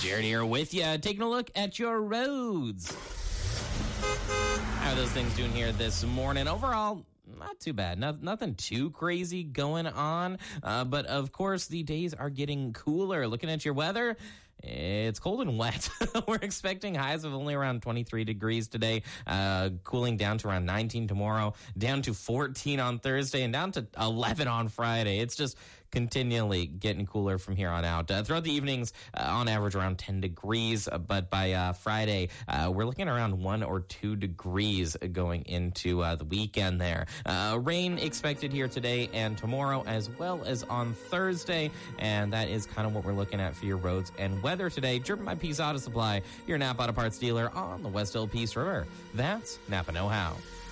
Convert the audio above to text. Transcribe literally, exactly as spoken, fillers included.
Jared here with you, taking a look at your roads. How are those things doing here this morning? Overall, not too bad. No, nothing too crazy going on. Uh, but, of course, the days are getting cooler. Looking at your weather, it's cold and wet. We're expecting highs of only around twenty-three degrees today, uh, cooling down to around nineteen tomorrow, down to fourteen on Thursday, and down to eleven on Friday. It's just continually getting cooler from here on out. Uh, throughout the evenings, uh, on average around ten degrees, uh, but by uh, Friday, uh, we're looking around one or two degrees going into uh, the weekend there. Uh, rain expected here today and tomorrow, as well as on Thursday, and that is kind of what we're looking at for your roads and weather today. Driven by Peace Auto Supply, your Napa Auto Parts dealer on the West Hill Peace River. That's Napa Know How.